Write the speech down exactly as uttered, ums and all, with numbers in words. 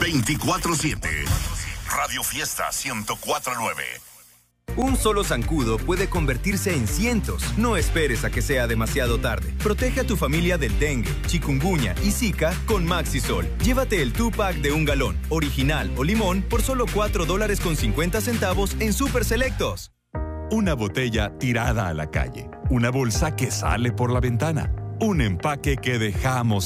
veinticuatro siete. Radio Fiesta ciento cuatro punto nueve. Un solo zancudo puede convertirse en cientos. No esperes a que sea demasiado tarde. Protege a tu familia del dengue, chikungunya y zika con Maxisol. Llévate el two-pack de un galón, original o limón, por solo cuatro dólares con cincuenta centavos en Super Selectos. Una botella tirada a la calle. Una bolsa que sale por la ventana. Un empaque que dejamos